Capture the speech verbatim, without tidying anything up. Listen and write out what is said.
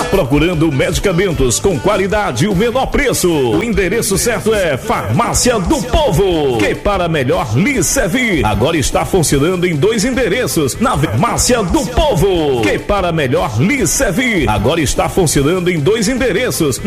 procurando medicamentos com qualidade e o menor preço? O endereço certo é Farmácia do Povo, que para melhor lhe servir, agora está funcionando em dois endereços. Na Farmácia do Povo, que para melhor lhe servir, agora está funcionando em dois endereços.